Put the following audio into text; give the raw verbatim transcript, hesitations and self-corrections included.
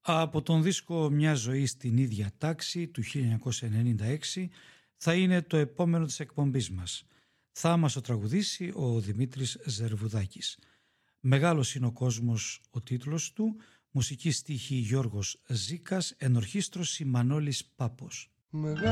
Από τον δίσκο «Μια ζωή στην ίδια τάξη» του χίλια εννιακόσια ενενήντα έξι θα είναι το επόμενο της εκπομπής μας. Θα μας το τραγουδήσει ο Δημήτρης Ζερβουδάκης. «Μεγάλος είναι ο κόσμος» ο τίτλος του, μουσική στίχη Γιώργος Ζήκας, ενορχήστρωση Μανώλης Πάπος.